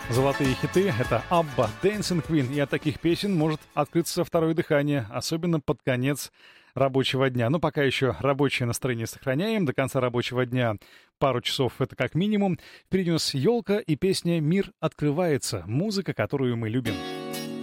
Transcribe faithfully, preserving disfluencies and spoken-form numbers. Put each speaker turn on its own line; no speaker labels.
Золотые хиты — это Абба, Dancing Queen, и от таких песен может открыться второе дыхание, особенно под конец рабочего дня. Но пока еще рабочее настроение сохраняем, до конца рабочего дня пару часов — это как минимум. Впереди у нас елка и песня «Мир открывается», музыка, которую мы любим.